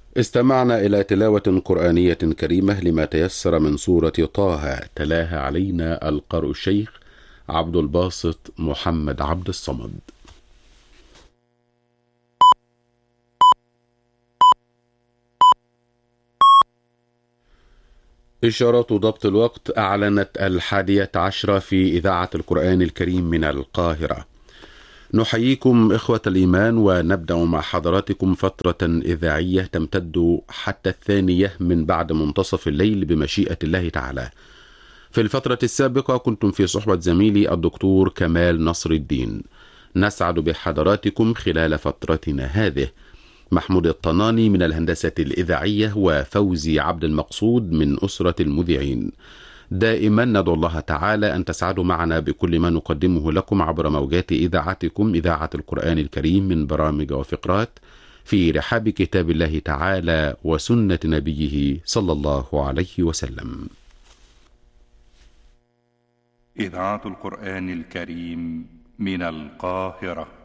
استمعنا إلى تلاوة قرآنية كريمة لما تيسر من سورة طه، تلاها علينا القارئ الشيخ عبد الباسط محمد عبد الصمد. إشارات ضبط الوقت أعلنت 11:10 في إذاعة القرآن الكريم من القاهرة. نحييكم إخوة الإيمان، ونبدأ مع حضراتكم فترة إذاعية تمتد حتى 2 من بعد منتصف الليل بمشيئة الله تعالى. في الفترة السابقة كنتم في صحبة زميلي الدكتور كمال نصر الدين. نسعد بحضراتكم خلال فترتنا هذه. محمود الطناني من الهندسة الإذاعية، وفوزي عبد المقصود من أسرة المذيعين. دائما ندعو الله تعالى أن تسعدوا معنا بكل ما نقدمه لكم عبر موجات إذاعتكم، إذاعة القرآن الكريم، من برامج وفقرات في رحاب كتاب الله تعالى وسنة نبيه صلى الله عليه وسلم. إذاعة القرآن الكريم من القاهرة.